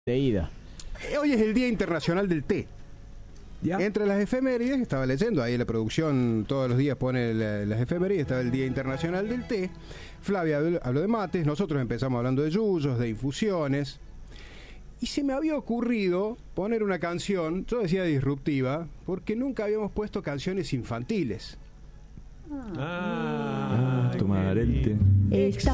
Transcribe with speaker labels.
Speaker 1: De ida.
Speaker 2: Hoy es el Día Internacional del Té.
Speaker 3: ¿Ya?
Speaker 2: Entre las efemérides, estaba leyendo, ahí la producción todos los días pone las efemérides, estaba el Día Internacional del Té. Flavia habló de mates, nosotros empezamos hablando de yuyos, de infusiones. Y se me había ocurrido poner una canción, yo decía disruptiva, porque nunca habíamos puesto canciones infantiles.
Speaker 3: Tomar el té.